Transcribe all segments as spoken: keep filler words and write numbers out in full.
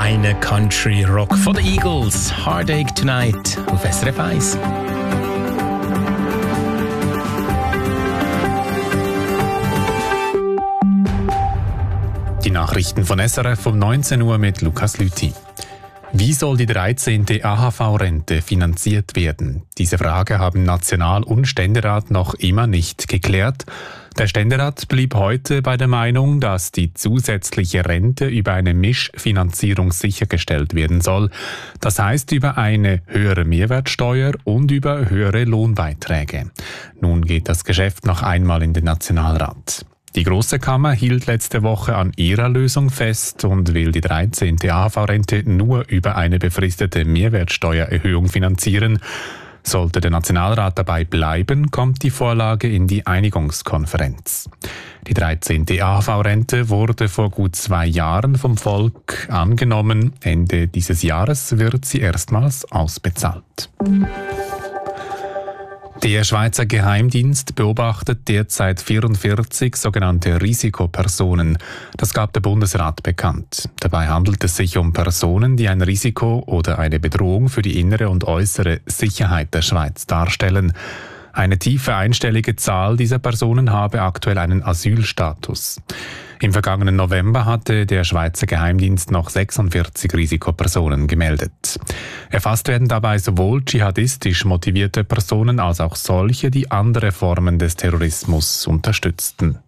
Feiner Country Rock von den Eagles. Heartache Tonight auf S R F eins. Die Nachrichten von S R F um neunzehn Uhr mit Lukas Lüthi. Wie soll die dreizehnte A H V-Rente finanziert werden? Diese Frage haben National- und Ständerat noch immer nicht geklärt. Der Ständerat blieb heute bei der Meinung, dass die zusätzliche Rente über eine Mischfinanzierung sichergestellt werden soll. Das heißt über eine höhere Mehrwertsteuer und über höhere Lohnbeiträge. Nun geht das Geschäft noch einmal in den Nationalrat. Die Grosse Kammer hielt letzte Woche an ihrer Lösung fest und will die dreizehnte A H V-Rente nur über eine befristete Mehrwertsteuererhöhung finanzieren. Sollte der Nationalrat dabei bleiben, kommt die Vorlage in die Einigungskonferenz. Die dreizehnte A H V-Rente wurde vor gut zwei Jahren vom Volk angenommen. Ende dieses Jahres wird sie erstmals ausbezahlt. Der Schweizer Geheimdienst beobachtet derzeit vierundvierzig sogenannte Risikopersonen. Das gab der Bundesrat bekannt. Dabei handelt es sich um Personen, die ein Risiko oder eine Bedrohung für die innere und äußere Sicherheit der Schweiz darstellen. Eine tiefe einstellige Zahl dieser Personen habe aktuell einen Asylstatus. Im vergangenen November hatte der Schweizer Geheimdienst noch sechsundvierzig Risikopersonen gemeldet. Erfasst werden dabei sowohl dschihadistisch motivierte Personen als auch solche, die andere Formen des Terrorismus unterstützten.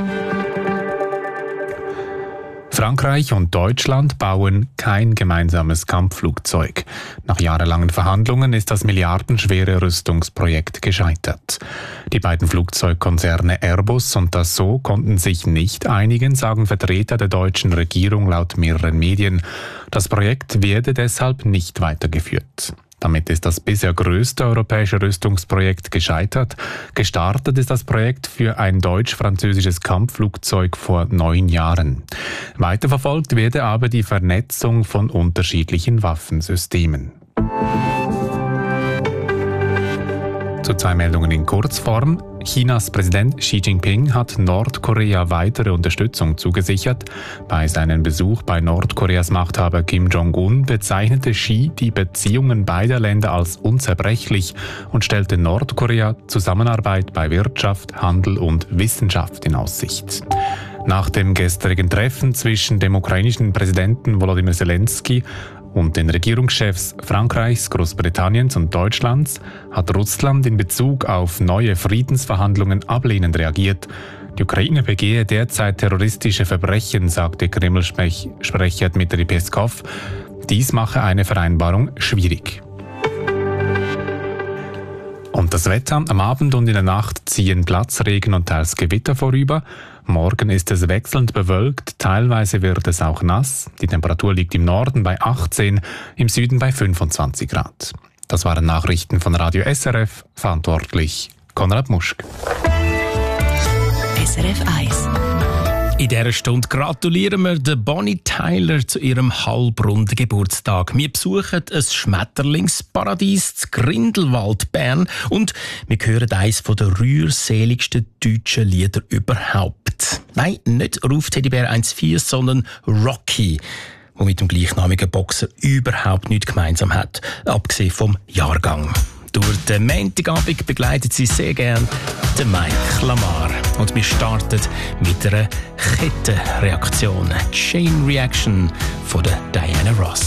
Frankreich und Deutschland bauen kein gemeinsames Kampfflugzeug. Nach jahrelangen Verhandlungen ist das milliardenschwere Rüstungsprojekt gescheitert. Die beiden Flugzeugkonzerne Airbus und Dassault konnten sich nicht einigen, sagen Vertreter der deutschen Regierung laut mehreren Medien. Das Projekt werde deshalb nicht weitergeführt. Damit ist das bisher größte europäische Rüstungsprojekt gescheitert. Gestartet ist das Projekt für ein deutsch-französisches Kampfflugzeug vor neun Jahren. Weiterverfolgt werde aber die Vernetzung von unterschiedlichen Waffensystemen. Zu zwei Meldungen in Kurzform. Chinas Präsident Xi Jinping hat Nordkorea weitere Unterstützung zugesichert. Bei seinem Besuch bei Nordkoreas Machthaber Kim Jong-un bezeichnete Xi die Beziehungen beider Länder als unzerbrechlich und stellte Nordkorea Zusammenarbeit bei Wirtschaft, Handel und Wissenschaft in Aussicht. Nach dem gestrigen Treffen zwischen dem ukrainischen Präsidenten Volodymyr Zelensky und den Regierungschefs Frankreichs, Großbritanniens und Deutschlands hat Russland in Bezug auf neue Friedensverhandlungen ablehnend reagiert. Die Ukraine begehe derzeit terroristische Verbrechen, sagte Kreml-Sprecher Dmitri Peskov. Dies mache eine Vereinbarung schwierig. Und das Wetter. Am Abend und in der Nacht ziehen Platzregen und teils Gewitter vorüber. Morgen ist es wechselnd bewölkt, teilweise wird es auch nass. Die Temperatur liegt im Norden bei achtzehn, im Süden bei fünfundzwanzig Grad. Das waren Nachrichten von Radio S R F, verantwortlich Konrad Muschk. S R F eins. In dieser Stunde gratulieren wir der Bonnie Tyler zu ihrem halbrunden Geburtstag. Wir besuchen ein Schmetterlingsparadies zu Grindelwald, Bern, und wir hören eines der rührseligsten deutschen Lieder überhaupt. Nein, nicht Ruf Teddybär eins vier, sondern Rocky, der mit dem gleichnamigen Boxer überhaupt nichts gemeinsam hat, abgesehen vom Jahrgang. Durch den Montagabend begleitet sie sehr gern den Mike Lamar. Und wir starten mit einer Kettenreaktion. Chain Reaction von der Diana Ross.